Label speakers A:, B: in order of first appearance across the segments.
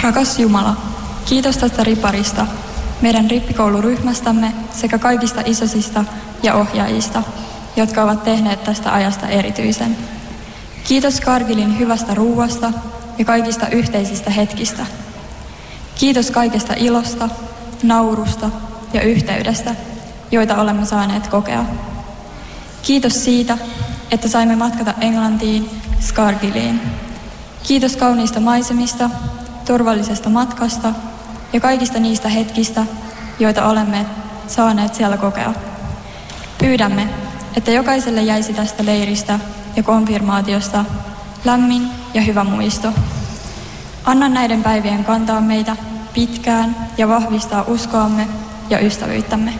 A: Rakas Jumala, kiitos tästä riparista, meidän rippikouluryhmästämme sekä kaikista isosista ja ohjaajista, jotka ovat tehneet tästä ajasta erityisen. Kiitos Kargilin hyvästä ruuasta ja kaikista yhteisistä hetkistä. Kiitos kaikesta ilosta, naurusta ja yhteydestä, joita olemme saaneet kokea. Kiitos siitä, että saimme matkata Englantiin, Skargiliin. Kiitos kauniista maisemista, turvallisesta matkasta ja kaikista niistä hetkistä, joita olemme saaneet siellä kokea. Pyydämme, että jokaiselle jäisi tästä leiristä ja konfirmaatiosta lämmin ja hyvä muisto. Anna näiden päivien kantaa meitä pitkään ja vahvistaa uskoamme ja ystävyyttämme.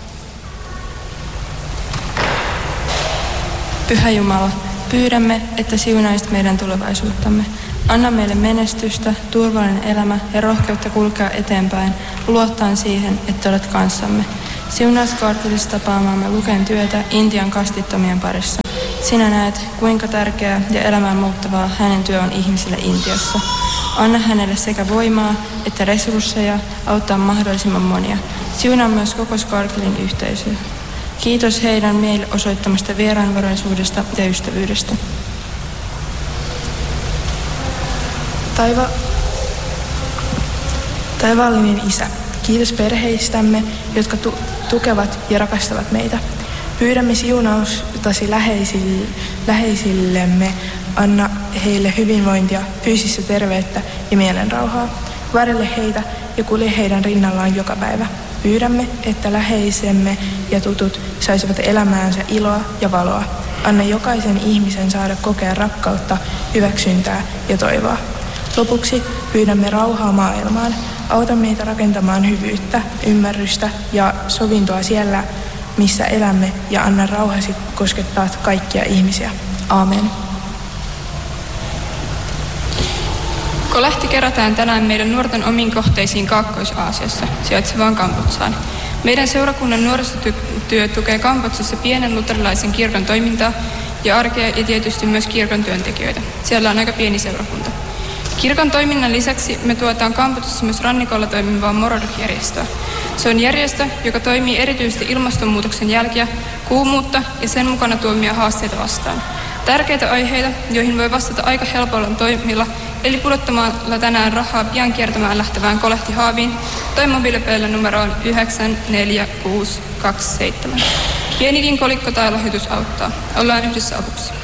B: Pyhä Jumala, pyydämme, että siunaisit meidän tulevaisuuttamme. Anna meille menestystä, turvallinen elämä ja rohkeutta kulkea eteenpäin, luottaen siihen, että olet kanssamme. Siunaa Skargilissa tapaamaamme Luken työtä Intian kastittomien parissa. Sinä näet, kuinka tärkeää ja elämään muuttavaa hänen työ on ihmisille Intiassa. Anna hänelle sekä voimaa että resursseja auttaa mahdollisimman monia. Siunaa myös koko Skargilin yhteisöä. Kiitos heidän meille osoittamasta vieraanvaraisuudesta ja ystävyydestä.
C: Taivaallinen Isä, kiitos perheistämme, jotka tukevat ja rakastavat meitä. Pyydämme siunaustasi läheisillemme. Anna heille hyvinvointia, fyysistä terveyttä ja mielenrauhaa. Varjele heitä ja kulje heidän rinnallaan joka päivä. Pyydämme, että läheisemme ja tutut saisivat elämäänsä iloa ja valoa. Anna jokaisen ihmisen saada kokea rakkautta, hyväksyntää ja toivoa. Lopuksi pyydämme rauhaa maailmaan. Auta meitä rakentamaan hyvyyttä, ymmärrystä ja sovintoa siellä, missä elämme, ja anna rauhasi koskettaa kaikkia ihmisiä. Aamen.
D: Kolehti kerätään tänään meidän nuorten omiin kohteisiin Kaakkois-Aasiassa sijaitsevaan Kambodsaan. Meidän seurakunnan nuorisotyö tukee Kambodsassa pienen luterilaisen kirkon toimintaa ja arkea ja tietysti myös kirkon työntekijöitä. Siellä on aika pieni seurakunta. Kirkon toiminnan lisäksi me tuetaan Kambodsassa myös rannikolla toimivaa Morodok-järjestöä. Se on järjestö, joka toimii erityisesti ilmastonmuutoksen jälkiä, kuumuutta ja sen mukana tuomia haasteita vastaan. Tärkeitä aiheita, joihin voi vastata aika helpolla toimilla, eli pudottamalla tänään rahaa pian kiertämään lähtevään kolehtihaaviin tai mobiilipeillä numeroon 94627. Pienikin kolikko tai lahjoitus auttaa. Ollaan yhdessä avuksi.